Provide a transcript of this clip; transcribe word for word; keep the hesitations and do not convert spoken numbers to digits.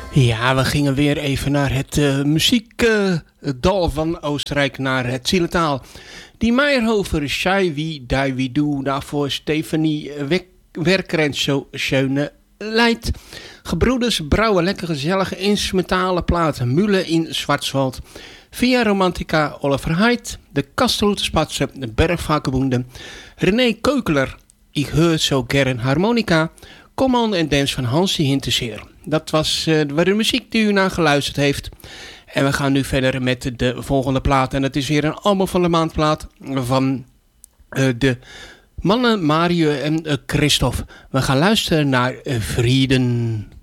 Ja, we gingen weer even naar het uh, muziekdal uh, van Oostenrijk, naar het zielentaal. Die Meyerhofer, Shai wie dai wie doe, daarvoor Stefanie Werker en zo schöne Leid. Gebroeders brouwen lekker gezellige instrumentale platen. Mühle in Schwarzwald. Via Romantica, Oliver Heid. De Kastelhoetenspatsen, de Bergvakenboende. René Keukeler, ik hoor zo gern harmonica. Command en dance van Hansie Hinterseer. Dat was uh, de muziek die u naar geluisterd heeft. En we gaan nu verder met de volgende plaat. En dat is weer een album van de maandplaat van uh, de mannen Mario en uh, Christophe. We gaan luisteren naar uh, Vrienden.